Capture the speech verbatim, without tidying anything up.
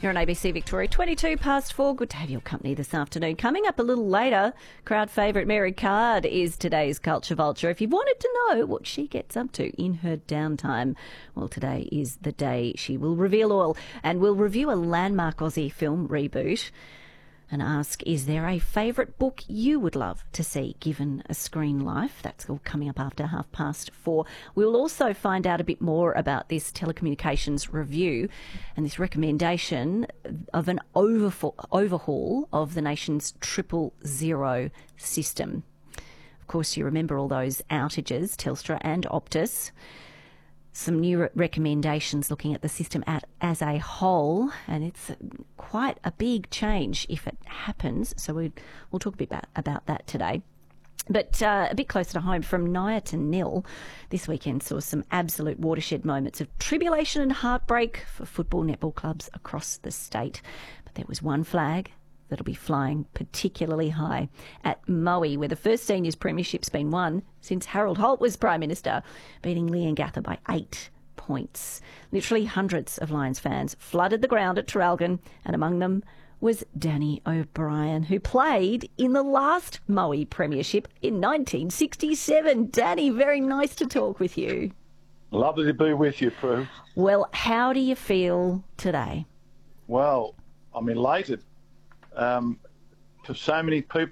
You're on A B C Victoria, twenty-two past four. Good to have your company this afternoon. Coming up a little later, crowd favourite Mary Card is today's Culture Vulture. If you wanted to know what she gets up to in her downtime, well, today is the day she will reveal all, and we'll review a landmark Aussie film reboot and ask, is there a favourite book you would love to see given a screen life? That's all coming up after half past four. We'll also find out a bit more about this telecommunications review and this recommendation of an overfall, overhaul of the nation's triple zero system. Of course, you remember all those outages, Telstra and Optus. Some new re- recommendations looking at the system at, as a whole, and it's quite a big change if it happens. So we, we'll talk a bit about, about that today. But uh, a bit closer to home, from nigh to nil, this weekend saw some absolute watershed moments of tribulation and heartbreak for football netball clubs across the state. But there was one flag that'll be flying particularly high at Moe, where the first seniors premiership's been won since Harold Holt was Prime Minister, beating Leongatha by eight points. Literally hundreds of Lions fans flooded the ground at Traralgon, and among them was Danny O'Brien, who played in the last Moe premiership in nineteen sixty-seven. Danny, very nice to talk with you. Lovely to be with you, Prue. Well, how do you feel today? Well, I'm elated. Um, for so many people